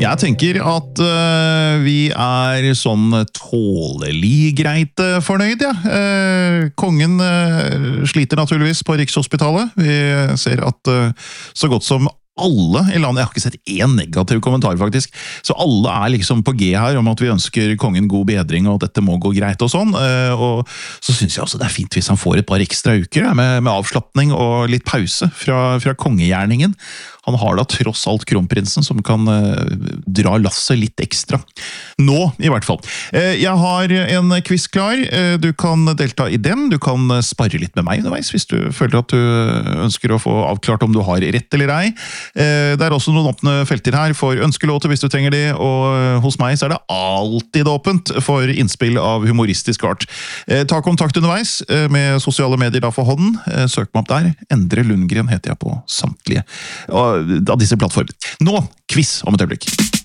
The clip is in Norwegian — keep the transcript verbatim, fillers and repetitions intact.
Jeg tenker at uh, vi er sånn tålelig greit uh, fornøyd, ja. Uh, kongen uh, sliter naturligvis på Rikshospitalet. Vi ser at uh, så godt som alle i landet, jeg har ikke sett én negativ kommentar faktisk, så alle er liksom på G her om at vi ønsker kongen god bedring og at dette må gå greit og sånn, og så synes jeg også det er fint hvis han får et par ekstra uker med, med avslappning og litt pause fra, fra kongegjerningen. Han har da tross alt kronprinsen som kan uh, dra lasset litt ekstra. Nå, i hvert fall. Uh, jeg har en quiz klar. Uh, du kan delta i den. Du kan sparre litt med meg underveis, hvis du føler at du ønsker å få avklart om du har rett eller ei. Uh, det er også noen åpne felter her for ønskelåter hvis du trenger det, og hos meg så er det alltid åpent for innspill av humoristisk art. Uh, ta kontakt underveis uh, med sosiale medier da for hånden. Uh, søk meg opp der. Endre Lundgren heter jeg på samtlige. Og av disse plattformene. Nå, quiz om et øyeblikk.